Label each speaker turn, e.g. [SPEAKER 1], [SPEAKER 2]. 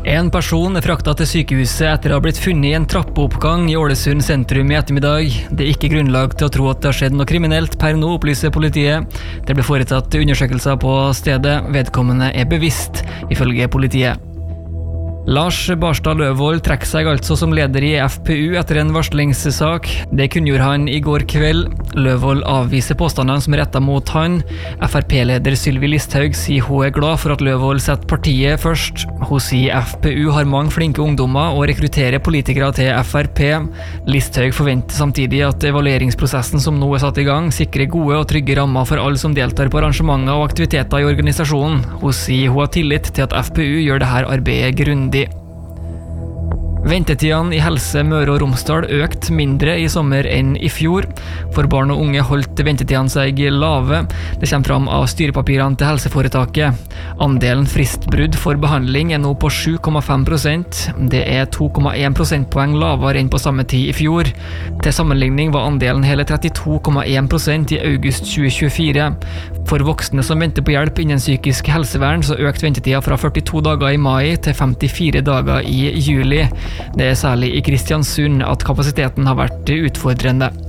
[SPEAKER 1] En person fraktet til sykehuset etter å ha blitt funnet i en trappeoppgang i Ålesund sentrum i ettermiddag. Det er ikke grunnlag til å tro at det har skjedd noe kriminelt per nå, opplyser politiet. Det ble foretatt undersøkelser på stedet. Vedkommende er bevisst, ifølge politiet. Lars Barstad Løvold trekker seg altså som leder i FPU etter en varslingssak. Det kunngjorde han i går kveld. Løvold avviser påstandene som er rettet mot han. FrP-leder Sylvi Listhaug sier hun er glad for at Løvold setter partiet først. Hun sier FPU har mange flinke ungdommer og rekrutterer politikere til FrP. Listhaug forventer samtidig at evalueringsprosessen som nå er satt i gang, sikrer gode og trygge rammer for alle som deltar på arrangementer og aktiviteter i organisasjonen. Hun sier hun har tillit til at FPU gjør dette arbeidet grundig. Ventetidene i Helse Møre og Romsdal økte mindre i sommer enn i fjor. For barn og unge holdt ventetidene seg lave. Det kommer fram av styrepapirene til helseforetaket. Andelen fristbrudd for behandling er nå på 7,5%. Det er 2,1 prosentpoeng lavere enn på samme tid i fjor. Til sammenligning var andelen hele 32,1% i august 2024. For voksne som venter på hjelp innen psykisk helsevern, så økte ventetida fra 42 dager i mai til 54 dager i juli. Det er særlig i Kristiansund at kapasiteten har vært utfordrende.